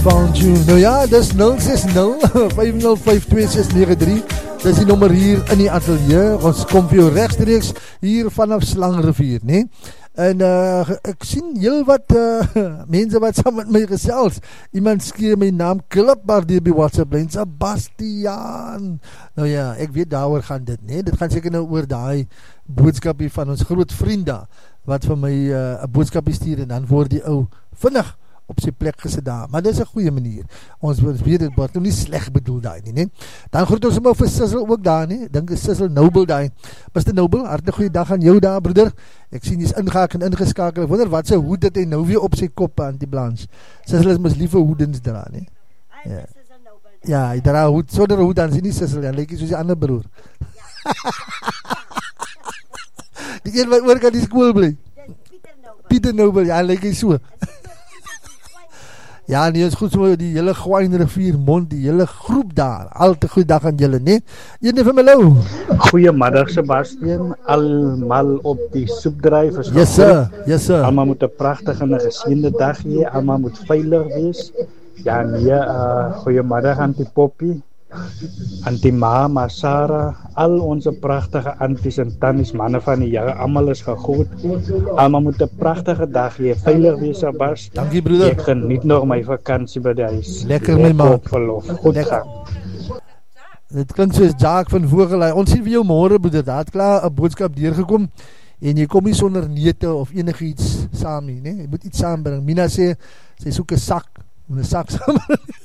Found you. Nou ja, dis 060-505-2693. Dis die nommer hier in die atelier. Ons kom vir jou rechtstreeks hier vanaf Slangrivier, nee? En ek sien heel wat mense wat saam met my gesels. Iemand skeer my naam klipbaar deur by WhatsApp lyn, Sebastian. Nou ja, ek weet daaroor gaan dit, nee? Dit gaan seker nou oor daai boodskapie van ons groot vriend daar, wat vir my 'n boodskapie stuur en dan word die ou vinnig op sy plek gesit daar, maar dit is 'n goeie manier. Ons weet dit word nou nie sleg bedoel daai nie, nee. Dan groet ons hom vir Sissel ook daar, nee. Dink is Sissel Noble daai. Mr. Noble, hartlik goeie dag aan jou daar, broeder. Ek sien jy's ingehaak en ingeskakel. Ek wonder wat sy hoed het hy nou weer op sy kop aan die Blanche. Sissel is mos liewe hoedens dra, nee. Ja. Ja, hy dra hoed sonder hoed dan sien nie Sissel, dan lyk hy soos die ander broer. Die een wat oor kan die skool bly. Pieter Noble, ja, lyk hy so. Ja, nee, is goed so, die hele Gwyn Rivier mond, die hele groep daar, al te goeie dag aan julle, nee? Ene van my lou. Goeiemiddag Sebastian, almal op die soepdryf is yes sir, yes sir. Almal moet 'n pragtige en 'n geseënde dag hê, almal moet veilig wees. Ja nee, goeiemiddag aan die Poppy, aan die Mama Sarah, al onze prachtige aunties en tannies, mannen van die jaar, almal is gegroet. Almal moet 'n pragtige dag hê, veilig wees Sebas. Dankie broeder. Ek geniet nog my vakansie by die huis. Lekker my maat. Op verlof. Goed gaan. Dit klink soos Jacques van Vogelay. Ons sien vir jou môre broeder. Daar het klaar 'n boodskap deurgekom en jy kom nie sonder neute of enigiets saam nie, né? Jy moet iets saambring. Mina sê sy soek 'n sak, 'n sak saam.